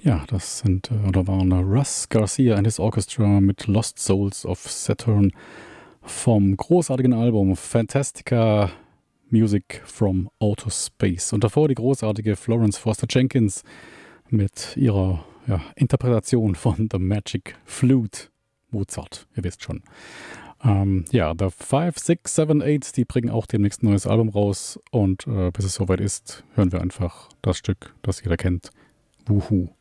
Ja, oder waren Russ Garcia and his Orchestra mit Lost Souls of Saturn vom großartigen Album Fantastica Music from Outer Space. Und davor die großartige Florence Foster Jenkins mit ihrer Interpretation von The Magic Flute. Mozart, ihr wisst schon. The 5, 6, 7, 8, die bringen auch demnächst ein neues Album raus. Und bis es soweit ist, hören wir einfach das Stück, das jeder kennt. Wuhu.